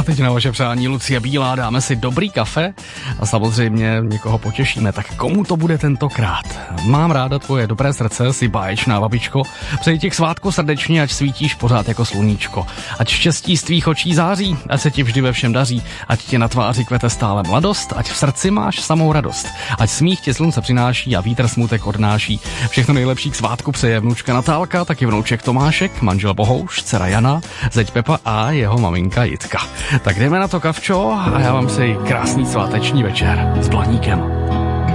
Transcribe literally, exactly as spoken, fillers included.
teď na vaše přání Lucie Bílá dáme si dobrý kafe a samozřejmě někoho potěšíme. Tak komu to bude tentokrát? Mám ráda tvoje dobré srdce, si báječná babičko. Přeji ti k svátku srdečně, ať svítíš pořád jako sluníčko. Ať štěstí z tvých očí září, ať se ti vždy ve všem daří. Ať ti na tváři kvete stále mladost, ať v srdci máš samou radost. Ať smích ti slunce přináší a vítr smutek odnáší. Všechno nejlepší k svátku přeje vnučka Natálka, taky vnouček Tomášek, manžel Bohouš, dcera Jana, zeď Pepa a jeho maminka Jitka. Tak jdeme na to kavčo a já vám přeji krásný sváteční večer s Blaníkem.